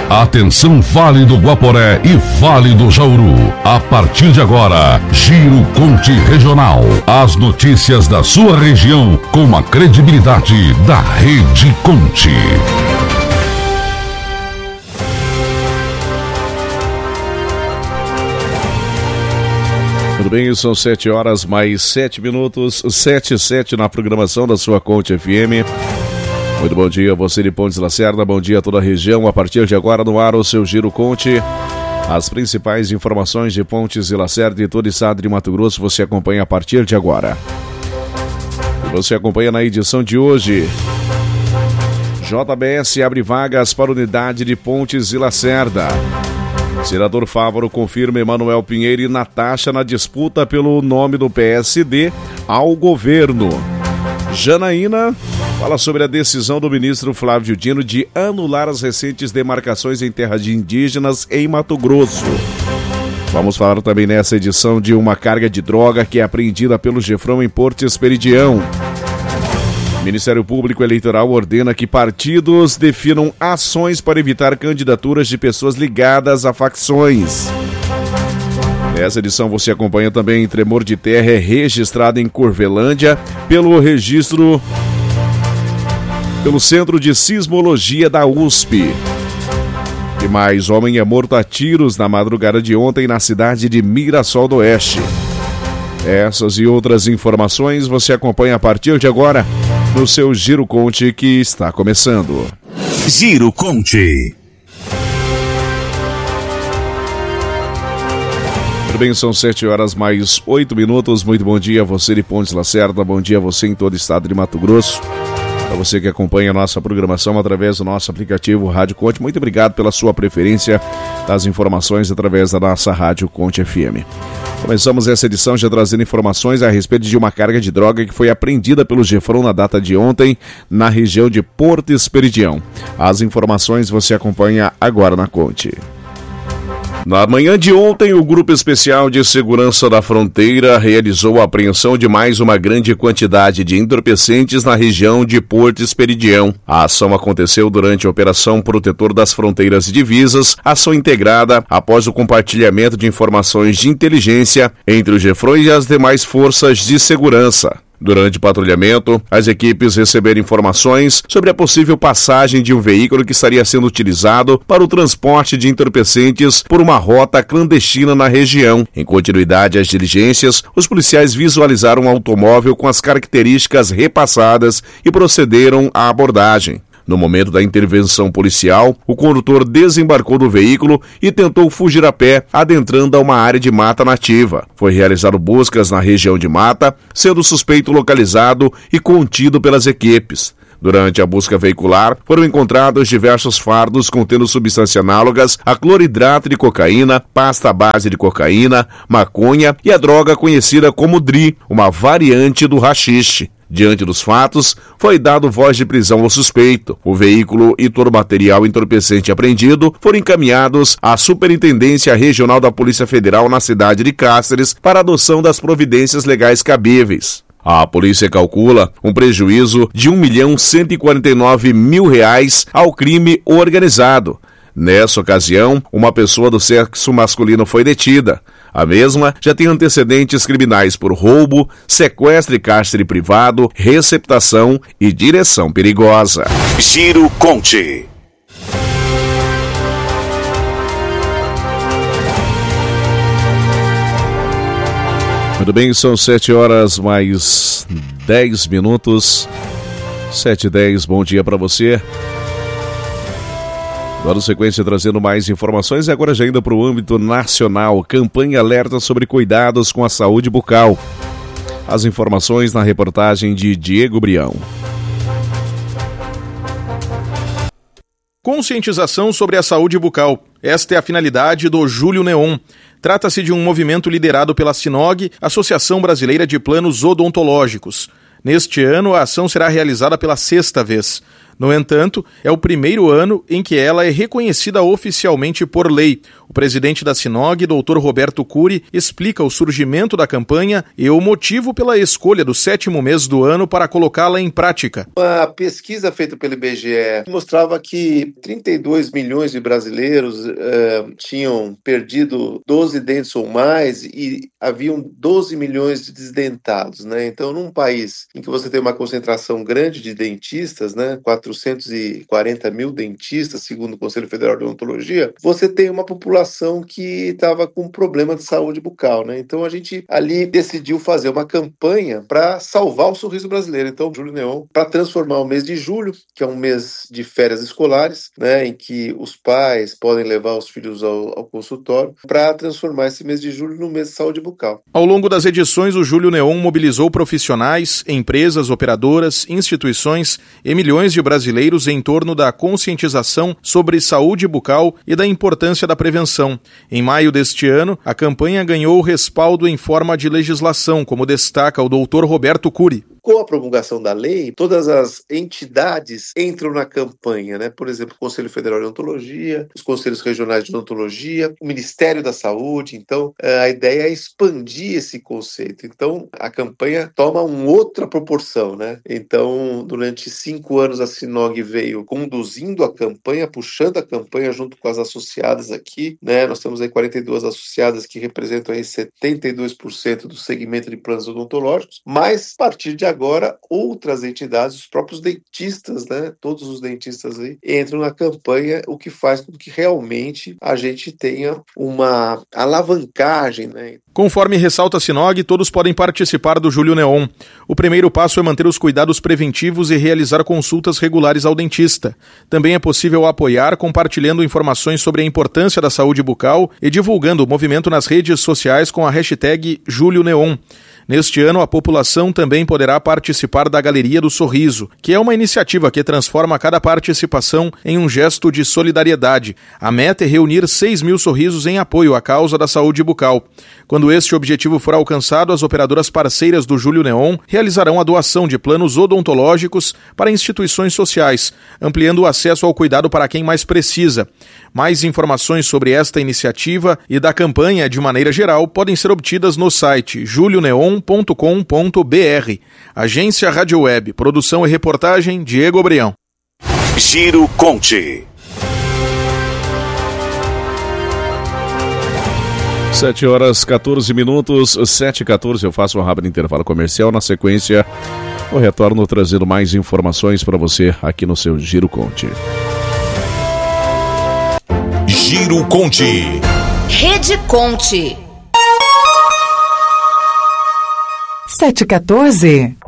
Atenção, Vale do Guaporé e Vale do Jauru. A partir de agora, Giro Conte Regional. As notícias da sua região com a credibilidade da Rede Conte. Tudo bem, são 7 horas mais 7 minutos, 7:07 na programação da sua Conte FM. Muito bom dia, você de Pontes Lacerda, bom dia a toda a região. A partir de agora no ar o seu Giro Conte. As principais informações de Pontes e Lacerda e todo o estado de Mato Grosso você acompanha a partir de agora. E você acompanha na edição de hoje. JBS abre vagas para a unidade de Pontes e Lacerda. Senador Fávaro confirma Emanuel Pinheiro e Natasha na disputa pelo nome do PSD ao governo. Janaína fala sobre a decisão do ministro Flávio Dino de anular as recentes demarcações em terras de indígenas em Mato Grosso. Vamos falar também nessa edição de uma carga de droga que é apreendida pelo Gefrão em Porto Esperidião. O Ministério Público Eleitoral ordena que partidos definam ações para evitar candidaturas de pessoas ligadas a facções. Nessa edição você acompanha também tremor de terra é registrado em Corvelândia pelo Centro de Sismologia da USP. E mais, homem é morto a tiros na madrugada de ontem na cidade de Mirassol do Oeste. Essas e outras informações você acompanha a partir de agora no seu Giro Conte que está começando. Giro Conte. Muito bem, são 7 horas mais 8 minutos. Muito bom dia a você de Pontes Lacerda, bom dia a você em todo o estado de Mato Grosso. Para você que acompanha a nossa programação através do nosso aplicativo Rádio Conte, muito obrigado pela sua preferência das informações através da nossa Rádio Conte FM. Começamos essa edição já trazendo informações a respeito de uma carga de droga que foi apreendida pelo Gefrão na data de ontem na região de Porto Esperidião. As informações você acompanha agora na Conte. Na manhã de ontem, o Grupo Especial de Segurança da Fronteira realizou a apreensão de mais uma grande quantidade de entorpecentes na região de Porto Esperidião. A ação aconteceu durante a Operação Protetor das Fronteiras e Divisas, ação integrada após o compartilhamento de informações de inteligência entre o Gefrão e as demais forças de segurança. Durante o patrulhamento, as equipes receberam informações sobre a possível passagem de um veículo que estaria sendo utilizado para o transporte de entorpecentes por uma rota clandestina na região. Em continuidade às diligências, os policiais visualizaram um automóvel com as características repassadas e procederam à abordagem. No momento da intervenção policial, o condutor desembarcou do veículo e tentou fugir a pé, adentrando a uma área de mata nativa. Foi realizado buscas na região de mata, sendo o suspeito localizado e contido pelas equipes. Durante a busca veicular, foram encontrados diversos fardos contendo substâncias análogas a cloridrato de cocaína, pasta à base de cocaína, maconha e a droga conhecida como DRI, uma variante do haxixe. Diante dos fatos, foi dado voz de prisão ao suspeito. O veículo e todo o material entorpecente apreendido foram encaminhados à Superintendência Regional da Polícia Federal na cidade de Cáceres para adoção das providências legais cabíveis. A polícia calcula um prejuízo de R$1.149.000 ao crime organizado. Nessa ocasião, uma pessoa do sexo masculino foi detida. A mesma já tem antecedentes criminais por roubo, sequestro e cárcere privado, receptação e direção perigosa. Giro Conte. Muito bem, são 7 horas mais 10 minutos. 7h10, bom dia para você. Dando sequência, trazendo mais informações e agora já indo para o âmbito nacional. Campanha alerta sobre cuidados com a saúde bucal. As informações na reportagem de Diego Brião. Conscientização sobre a saúde bucal. Esta é a finalidade do Julho Neon. Trata-se de um movimento liderado pela SINOG, Associação Brasileira de Planos Odontológicos. Neste ano, a ação será realizada pela 6ª vez. No entanto, é o primeiro ano em que ela é reconhecida oficialmente por lei. O presidente da Sinog, Dr. Roberto Cury, explica o surgimento da campanha e o motivo pela escolha do 7º mês do ano para colocá-la em prática. A pesquisa feita pelo IBGE mostrava que 32 milhões de brasileiros tinham perdido 12 dentes ou mais e haviam 12 milhões de desdentados, né? Então, num país em que você tem uma concentração grande de dentistas, né, 440 mil dentistas, segundo o Conselho Federal de Odontologia, você tem uma população que estava com problema de saúde bucal, né? Então, a gente ali decidiu fazer uma campanha para salvar o sorriso brasileiro. Então, Júlio Neon, para transformar o mês de julho, que é um mês de férias escolares, né, em que os pais podem levar os filhos ao consultório, para transformar esse mês de julho no mês de saúde bucal. Ao longo das edições, o Júlio Neon mobilizou profissionais, empresas, operadoras, instituições e milhões de brasileiros em torno da conscientização sobre saúde bucal e da importância da prevenção. Em maio deste ano, a campanha ganhou respaldo em forma de legislação, como destaca o Dr. Roberto Cury. Com a promulgação da lei, todas as entidades entram na campanha, né? Por exemplo, o Conselho Federal de Odontologia, os Conselhos Regionais de Odontologia, o Ministério da Saúde. Então, a ideia é expandir esse conceito. Então, a campanha toma uma outra proporção, né? Então, durante 5 anos, a Sinog veio conduzindo a campanha, puxando a campanha junto com as associadas aqui, né? Nós temos aí 42 associadas que representam aí 72% do segmento de planos odontológicos, mas, a partir de agora, outras entidades, os próprios dentistas, né, todos os dentistas aí, entram na campanha, o que faz com que realmente a gente tenha uma alavancagem, né? Conforme ressalta a Sinog, todos podem participar do Júlio Neon. O primeiro passo é manter os cuidados preventivos e realizar consultas regulares ao dentista. Também é possível apoiar compartilhando informações sobre a importância da saúde bucal e divulgando o movimento nas redes sociais com a hashtag Júlio Neon. Neste ano, a população também poderá participar da Galeria do Sorriso, que é uma iniciativa que transforma cada participação em um gesto de solidariedade. A meta é reunir 6 mil sorrisos em apoio à causa da saúde bucal. Quando este objetivo for alcançado, as operadoras parceiras do Júlio Neon realizarão a doação de planos odontológicos para instituições sociais, ampliando o acesso ao cuidado para quem mais precisa. Mais informações sobre esta iniciativa e da campanha de maneira geral podem ser obtidas no site julioneon.com.br. Agência Rádio Web, produção e reportagem Diego Brião. Giro Conte. 7h14, 7h14, eu faço um rápido intervalo comercial. Na sequência, eu retorno trazendo mais informações para você aqui no seu Giro Conte. Giro Conte. Rede Conte. 7h14.